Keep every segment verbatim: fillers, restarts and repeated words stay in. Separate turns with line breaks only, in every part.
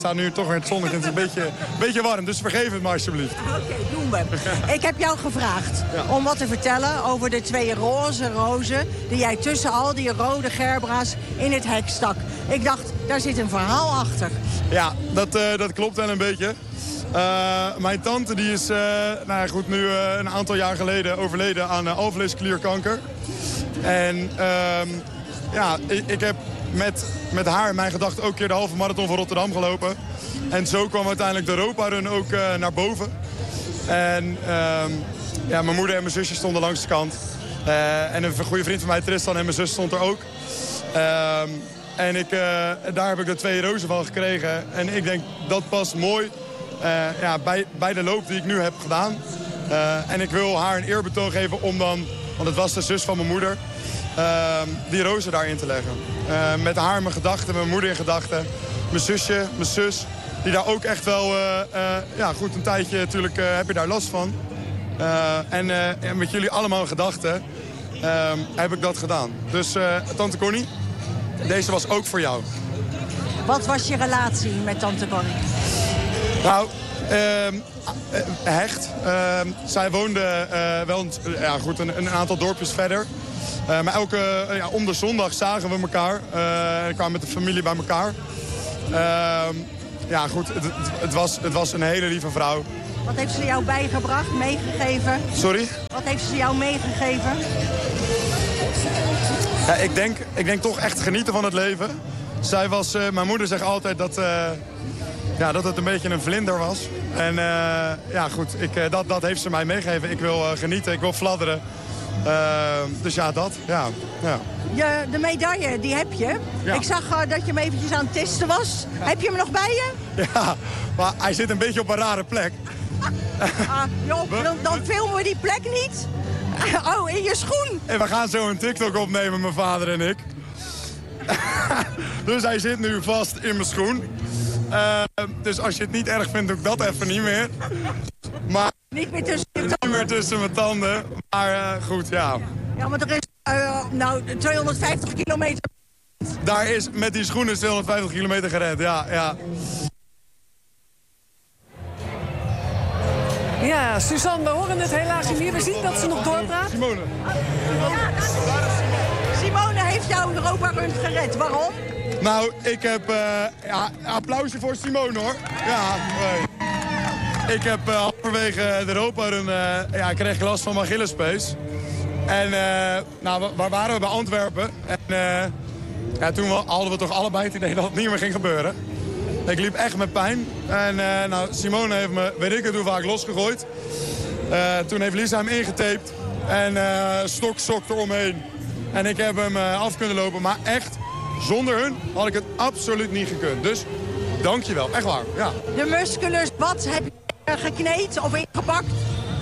staat nu toch weer het zonnetje. Het is een beetje, een beetje warm, dus vergeef het maar alsjeblieft.
Oké, okay, doen we. Ik heb jou gevraagd ja. om wat te vertellen over de twee roze rozen... die jij tussen al die rode gerbra's in het hek stak. Ik dacht, daar zit een verhaal achter.
Ja, dat, uh, dat klopt wel een beetje. Uh, mijn tante die is uh, nou ja, goed, nu uh, een aantal jaar geleden overleden aan uh, alvleesklierkanker. En uh, ja, ik, ik heb met, met haar in mijn gedachten ook een keer de halve marathon van Rotterdam gelopen. En zo kwam uiteindelijk de Europa-run ook uh, naar boven. En uh, ja, mijn moeder en mijn zusje stonden langs de kant. Uh, en een goede vriend van mij, Tristan, en mijn zus stond er ook. Uh, en ik, uh, daar heb ik de twee rozen van gekregen. En ik denk, dat past mooi uh, ja, bij, bij de loop die ik nu heb gedaan. Uh, en ik wil haar een eerbetoon geven om dan, want het was de zus van mijn moeder, uh, die rozen daarin te leggen. Uh, met haar in mijn gedachten, mijn moeder in gedachten. Mijn zusje, mijn zus, die daar ook echt wel, uh, uh, ja goed, een tijdje natuurlijk uh, heb je daar last van. Uh, en, uh, en met jullie allemaal in gedachten uh, heb ik dat gedaan. Dus uh, tante Connie, deze was ook voor jou.
Wat was je relatie met tante Connie?
Nou, uh, uh, hecht. Uh, zij woonde uh, wel een, ja, goed, een, een aantal dorpjes verder. Uh, maar elke, uh, ja, om de zondag zagen we elkaar. Uh, en kwamen met de familie bij elkaar. Uh, ja, goed, het, het, het, was, het was een hele lieve vrouw.
Wat heeft ze jou bijgebracht, meegegeven?
Sorry?
Wat heeft ze jou meegegeven?
Ja, ik, denk, ik denk toch echt genieten van het leven. Zij was, uh, mijn moeder zegt altijd dat, uh, ja, dat het een beetje een vlinder was. En uh, ja, goed, ik, uh, dat, dat heeft ze mij meegegeven. Ik wil uh, genieten, ik wil fladderen. Uh, dus ja, dat. Ja, ja.
Je, de medaille, die heb je. Ja. Ik zag uh, dat je hem eventjes aan het testen was. Ja. Heb je hem nog bij je?
Ja, maar hij zit een beetje op een rare plek.
Ah, joh, dan, dan filmen we die plek niet. Oh, in je schoen.
En we gaan zo een TikTok opnemen, mijn vader en ik. Dus hij zit nu vast in mijn schoen. Uh, dus als je het niet erg vindt, doe ik dat even niet meer. Maar
niet meer tussen je
tanden. Niet meer tussen mijn tanden. Maar uh, goed, ja.
Ja, maar er is uh, nou tweehonderdvijftig kilometer.
Daar is met die schoenen tweehonderdvijftig kilometer gered, ja, ja.
Ja, Suzanne, we horen het helaas niet meer. We zien dat ze nog doorpraat.
Simone.
Ja, Simone heeft jouw Europa-run gered. Waarom?
Nou, ik heb... Uh, ja, applausje voor Simone, hoor. Ja, nee. Ik heb uh, halverwege de Europa-run... Uh, ja, ik kreeg last van mijn Achillespees. En uh, nou, waar waren we? Bij Antwerpen. En uh, ja, toen hadden we toch allebei het idee dat het niet meer ging gebeuren. Ik liep echt met pijn. En uh, nou, Simone heeft me, weet ik het hoe vaak, losgegooid. Uh, toen heeft Lisa hem ingetaped. En uh, stok, stok eromheen. En ik heb hem uh, af kunnen lopen. Maar echt, zonder hun had ik het absoluut niet gekund. Dus, dankjewel. Echt waar, ja.
De musculus, wat heb je gekneed of ingepakt?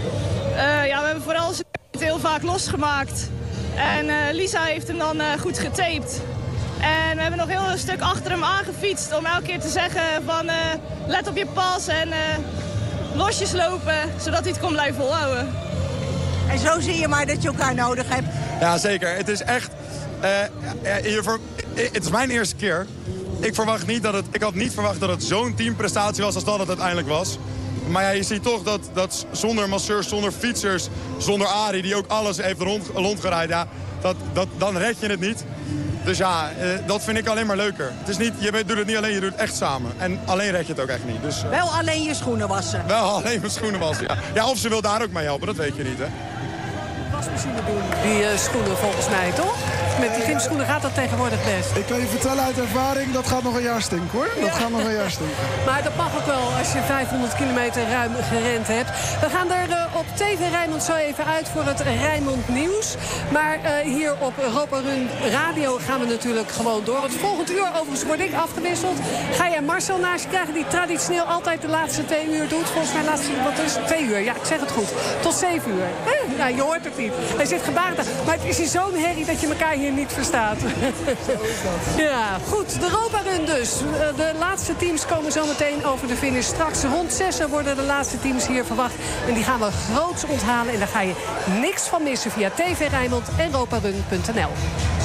Uh, ja, we hebben vooral het heel vaak losgemaakt. En uh, Lisa heeft hem dan uh, goed getaped. En we hebben nog heel een stuk achter hem aangefietst om elke keer te zeggen van uh, let op je pas en uh, losjes lopen, zodat hij het kon blijven volhouden.
En zo zie je maar dat je elkaar nodig hebt.
Ja, zeker. Het is echt, uh, ja, voor, het is mijn eerste keer. Ik, verwacht niet dat het, ik had niet verwacht dat het zo'n teamprestatie was als dat het uiteindelijk was. Maar ja, je ziet toch dat, dat zonder masseurs, zonder fietsers, zonder Arie, die ook alles heeft rond, rondgereden, ja, dat, dat, dan red je het niet. Dus ja, uh, dat vind ik alleen maar leuker. Het is niet, je doet het niet alleen, je doet het echt samen. En alleen red je het ook echt niet. Dus, uh,
wel alleen je schoenen wassen?
Wel alleen mijn schoenen wassen, ja. Ja, of ze wil daar ook mee helpen, dat weet je niet, hè.
Wasmachine doen, die uh, schoenen volgens mij, toch? Met die gymschoenen gaat dat tegenwoordig best.
Ik kan je vertellen uit ervaring, dat gaat nog een jaar stinken, hoor. Dat ja. gaat nog een jaar stinken.
Maar dat mag ook wel als je vijfhonderd kilometer ruim gerend hebt. We gaan er uh, op T V Rijnmond zo even uit voor het Rijnmond Nieuws. Maar uh, hier op Europa Run Radio gaan we natuurlijk gewoon door. Het volgende uur overigens word ik afgewisseld. Ga jij Marcel naast je krijgen die traditioneel altijd de laatste twee uur doet. Volgens mij laatste, wat is het? Twee uur, ja, ik zeg het goed. Tot zeven uur. Eh, nou, je hoort het niet. Hij zit gebaard. Maar het is hier zo'n herrie dat je elkaar hier niet verstaat. Ja, goed. De Europa Run dus. De laatste teams komen zo meteen over de finish. Straks rond zessen worden de laatste teams hier verwacht. En die gaan we groots onthalen. En daar ga je niks van missen via T V Rijnmond en Europa Run punt n l.